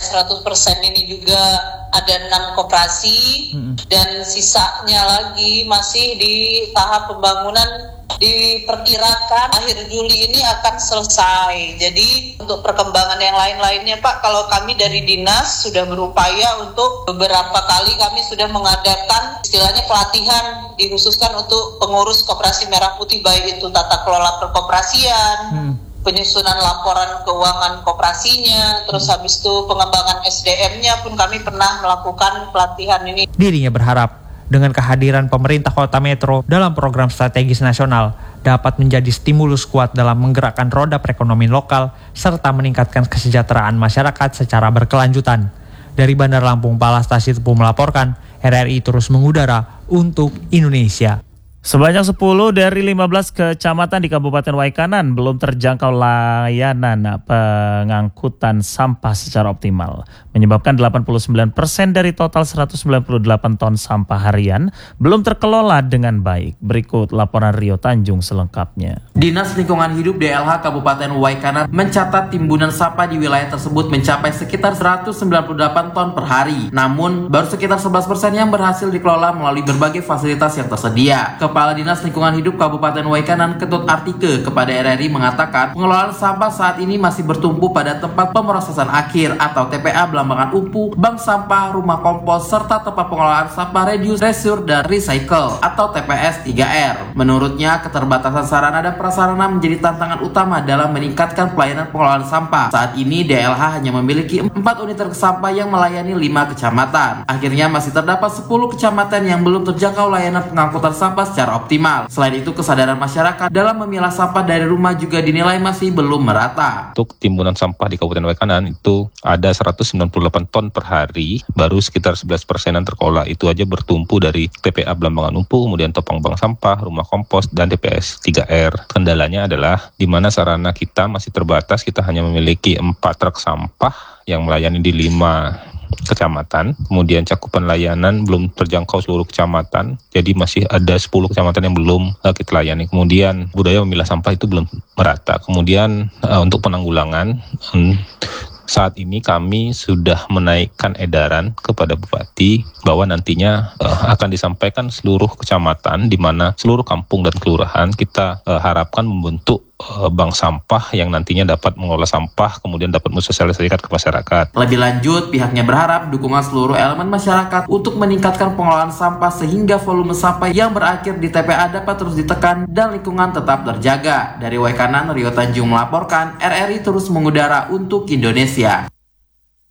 100% ini juga ada 6 koperasi dan sisanya lagi masih di tahap pembangunan, diperkirakan akhir Juli ini akan selesai. Jadi untuk perkembangan yang lain-lainnya Pak, kalau kami dari dinas sudah berupaya untuk beberapa kali kami sudah mengadakan istilahnya pelatihan dikhususkan untuk pengurus Koperasi Merah Putih, baik itu tata kelola perkoperasian, penyusunan laporan keuangan koperasinya, terus habis itu pengembangan SDM-nya pun kami pernah melakukan pelatihan ini. Dirinya berharap dengan kehadiran pemerintah Kota Metro dalam program strategis nasional dapat menjadi stimulus kuat dalam menggerakkan roda perekonomian lokal serta meningkatkan kesejahteraan masyarakat secara berkelanjutan. Dari Bandar Lampung, Palastasi Tepu melaporkan, RRI terus mengudara untuk Indonesia. Sebanyak 10 dari 15 kecamatan di Kabupaten Waikanan belum terjangkau layanan pengangkutan sampah secara optimal, menyebabkan 89% dari total 198 ton sampah harian belum terkelola dengan baik. Berikut laporan Rio Tanjung selengkapnya. Dinas Lingkungan Hidup DLH Kabupaten Waikanan mencatat timbunan sampah di wilayah tersebut mencapai sekitar 198 ton per hari. Namun, baru sekitar 11% yang berhasil dikelola melalui berbagai fasilitas yang tersedia. Kepala Dinas Lingkungan Hidup Kabupaten Waikanan Ketut Artike kepada RRI mengatakan pengelolaan sampah saat ini masih bertumpu pada tempat pemrosesan akhir atau TPA Belambangan Umpu, bank sampah, rumah kompos, serta tempat pengelolaan sampah reduce, reuse, dan recycle atau TPS 3R. Menurutnya, keterbatasan sarana dan prasarana menjadi tantangan utama dalam meningkatkan pelayanan pengelolaan sampah. Saat ini DLH hanya memiliki 4 unit truk sampah yang melayani 5 kecamatan. Akhirnya masih terdapat 10 kecamatan yang belum terjangkau layanan pengangkutan sampah secara optimal. Selain itu, kesadaran masyarakat dalam memilah sampah dari rumah juga dinilai masih belum merata. Untuk timbunan sampah di Kabupaten Waikanan itu ada 198 ton per hari, baru sekitar 11%-an terkelola. Itu aja bertumpu dari TPA Belambangan Umpu, kemudian topang bank sampah, rumah kompos, dan TPS 3R. Kendalanya adalah di mana sarana kita masih terbatas, kita hanya memiliki 4 truk sampah yang melayani di 5 kecamatan, kemudian cakupan layanan belum terjangkau seluruh kecamatan, jadi masih ada 10 kecamatan yang belum kita layani. Kemudian budaya memilah sampah itu belum merata. Kemudian untuk penanggulangan, saat ini kami sudah menaikkan edaran kepada Bupati bahwa nantinya akan disampaikan seluruh kecamatan, di mana seluruh kampung dan kelurahan kita harapkan membentuk bank sampah yang nantinya dapat mengelola sampah, kemudian dapat mensosialisasikan ke masyarakat. Lebih lanjut, pihaknya berharap dukungan seluruh elemen masyarakat untuk meningkatkan pengelolaan sampah sehingga volume sampah yang berakhir di TPA dapat terus ditekan dan lingkungan tetap terjaga. Dari Waikanan, Rio Tanjung melaporkan, RRI terus mengudara untuk Indonesia.